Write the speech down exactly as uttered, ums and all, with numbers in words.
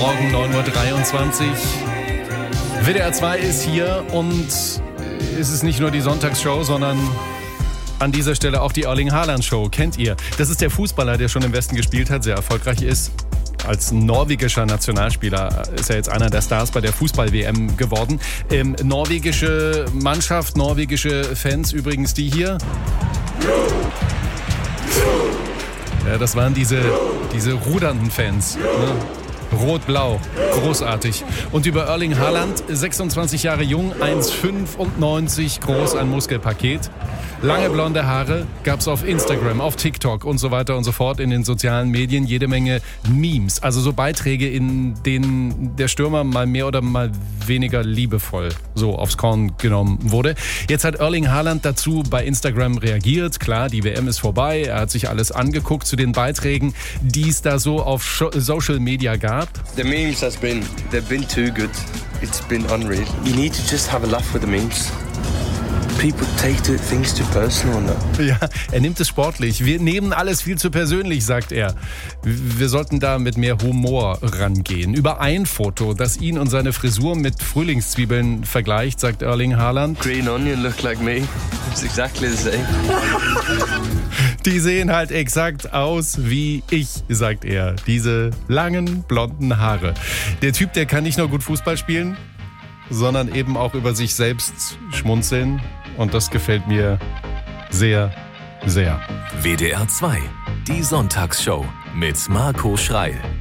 Morgen neun Uhr dreiundzwanzig. W D R zwei ist hier und es ist nicht nur die Sonntagsshow, sondern an dieser Stelle auch die Erling Haaland Show. Kennt ihr? Das ist der Fußballer, der schon im Westen gespielt hat, sehr erfolgreich ist. Als norwegischer Nationalspieler ist er jetzt einer der Stars bei der Fußball-W M geworden. Ähm, norwegische Mannschaft, norwegische Fans, übrigens die hier. Ja, das waren diese, diese rudernden Fans. Ne? Rot-Blau, großartig. Und über Erling Haaland, sechsundzwanzig Jahre jung, eins Komma fünfundneunzig groß, ein Muskelpaket. Lange blonde Haare gab es auf Instagram, auf TikTok und so weiter und so fort, in den sozialen Medien jede Menge Memes. Also so Beiträge, in denen der Stürmer mal mehr oder mal weniger liebevoll so aufs Korn genommen wurde. Jetzt hat Erling Haaland dazu bei Instagram reagiert. Klar, die W M ist vorbei. Er hat sich alles angeguckt zu den Beiträgen, die es da so auf Social Media gab. The memes has been, they've been too good. It's been unreal. You need to just have a laugh with the memes. People take to things too personal. No? Ja, er nimmt es sportlich. Wir nehmen alles viel zu persönlich, sagt er. Wir sollten da mit mehr Humor rangehen. Über ein Foto, das ihn und seine Frisur mit Frühlingszwiebeln vergleicht, sagt Erling Haaland. Green onion look like me. It's exactly the same. Die sehen halt exakt aus wie ich, sagt er. Diese langen, blonden Haare. Der Typ, der kann nicht nur gut Fußball spielen, sondern eben auch über sich selbst schmunzeln. Und das gefällt mir sehr, sehr. W D R zwei, die Sonntagsshow mit Marco Schreil.